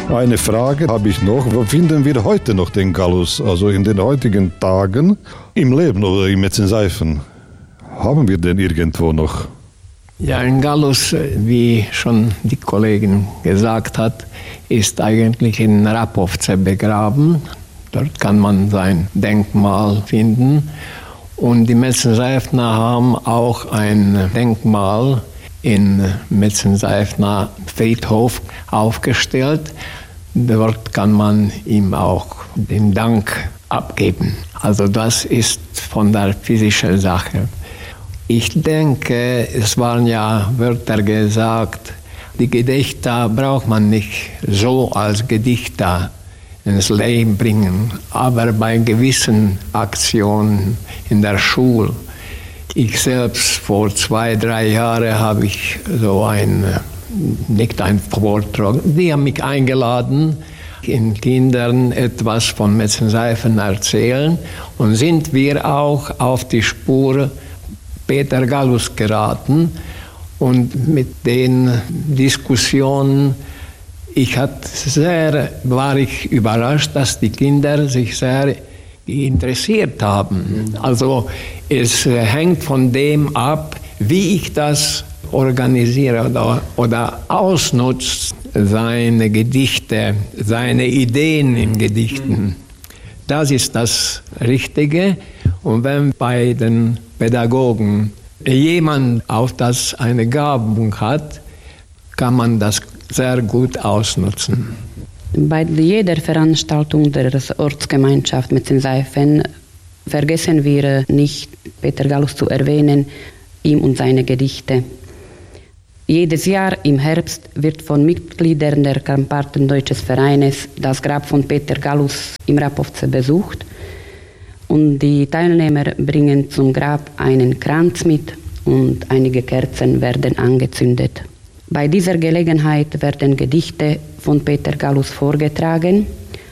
Eine Frage habe ich noch. Wo finden wir heute noch den Gallus? Also in den heutigen Tagen im Leben oder im Metzenseifen? Haben wir den irgendwo noch? Ja, ein Gallus, wie schon die Kollegin gesagt hat, ist eigentlich in Rapovce begraben. Dort kann man sein Denkmal finden. Und die Metzenseifner haben auch ein Denkmal in Metzenseifner Friedhof aufgestellt. Dort kann man ihm auch den Dank abgeben. Also das ist von der physischen Sache. Ich denke, es waren ja Wörter gesagt, die Gedichte braucht man nicht so als Gedichte ins Leben bringen, aber bei gewissen Aktionen in der Schule. Ich selbst vor 2-3 Jahren habe ich so nicht ein Vortrag, die haben mich eingeladen, den Kindern etwas von Metzenseifen erzählen und sind wir auch auf die Spur Peter Gallus geraten und mit den Diskussionen war ich überrascht, dass die Kinder sich sehr interessiert haben. Also es hängt von dem ab, wie ich das organisiere oder ausnutze, seine Gedichte, seine Ideen in Gedichten. Das ist das Richtige. Und wenn bei den Pädagogen jemand auf das eine Gabung hat, kann man das sehr gut ausnutzen. Bei jeder Veranstaltung der Ortsgemeinschaft Metzenseifen vergessen wir nicht, Peter Gallus zu erwähnen, ihm und seine Gedichte. Jedes Jahr im Herbst wird von Mitgliedern der Kramparten Deutsches Vereines das Grab von Peter Gallus im Rapovce besucht und die Teilnehmer bringen zum Grab einen Kranz mit und einige Kerzen werden angezündet. Bei dieser Gelegenheit werden Gedichte von Peter Gallus vorgetragen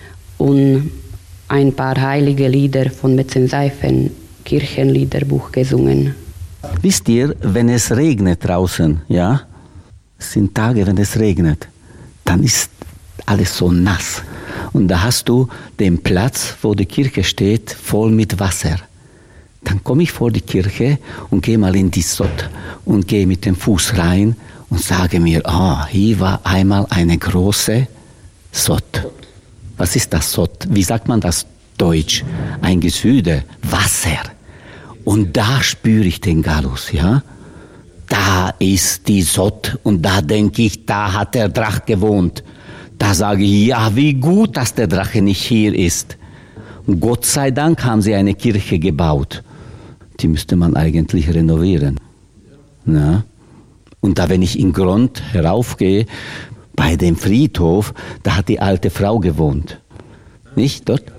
und ein paar heilige Lieder von Metzenseifen Kirchenliederbuch gesungen. Wisst ihr, wenn es regnet draußen, ja, es sind Tage, wenn es regnet, dann ist alles so nass. Und da hast du den Platz, wo die Kirche steht, voll mit Wasser. Dann komme ich vor die Kirche und gehe mal in die Sott und gehe mit dem Fuß rein und sage mir, hier war einmal eine große Sott. Was ist das Sott? Wie sagt man das Deutsch? Ein Gesüde, Wasser. Und da spüre ich den Gallus, ja. Da ist die Sott und da denke ich, da hat der Drache gewohnt. Da sage ich, ja, wie gut, dass der Drache nicht hier ist. Und Gott sei Dank haben sie eine Kirche gebaut. Die müsste man eigentlich renovieren. Ja. Und da, wenn ich in Grund heraufgehe, bei dem Friedhof, da hat die alte Frau gewohnt. Nicht dort?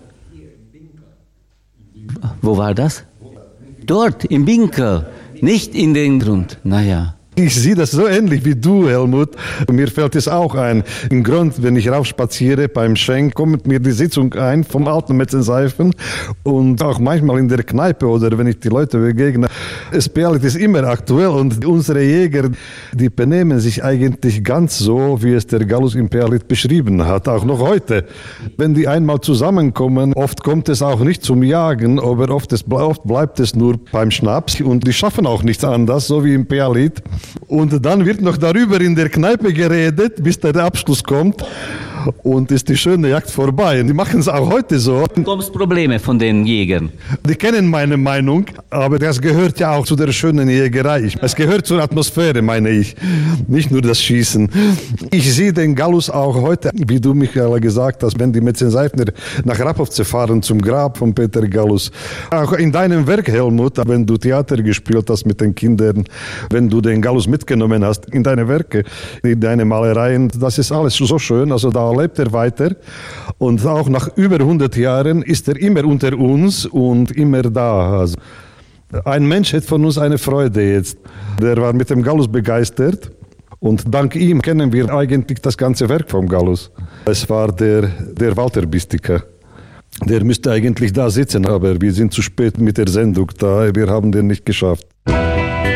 Wo war das? Dort, im Winkel, nicht in den Grund. Naja. Ich sehe das so ähnlich wie du, Helmut. Mir fällt es auch ein. Im Grund, wenn ich raufspaziere beim Schenk, kommt mir die Sitzung ein vom alten Metzenseifen und auch manchmal in der Kneipe oder wenn ich die Leute begegne. Es Perlit ist immer aktuell und unsere Jäger, die benehmen sich eigentlich ganz so, wie es der Gallus im Perlit beschrieben hat, auch noch heute. Wenn die einmal zusammenkommen, oft kommt es auch nicht zum Jagen, aber oft bleibt es nur beim Schnaps und die schaffen auch nichts anderes, so wie im Perlit. Und dann wird noch darüber in der Kneipe geredet, bis der Abschluss kommt und ist die schöne Jagd vorbei. Die machen es auch heute so. Bekommst Probleme von den Jägern? Die kennen meine Meinung, aber das gehört ja auch zu der schönen Jägerei. Es gehört zur Atmosphäre, meine ich, nicht nur das Schießen. Ich sehe den Gallus auch heute, wie du, Michael, gesagt hast, wenn die Metzenseifner nach Rapovce fahren zum Grab von Peter Gallus. Auch in deinem Werk, Helmut, wenn du Theater gespielt hast mit den Kindern, wenn du den Gallus mitgenommen hast in deine Werke, in deine Malereien, das ist alles so schön. Also da lebt er weiter und auch nach über 100 Jahren ist er immer unter uns und immer da. Also ein Mensch hat von uns eine Freude jetzt. Der war mit dem Gallus begeistert und dank ihm kennen wir eigentlich das ganze Werk vom Gallus. Es war der Walter Bistiker. Der müsste eigentlich da sitzen, aber wir sind zu spät mit der Sendung da. Wir haben den nicht geschafft.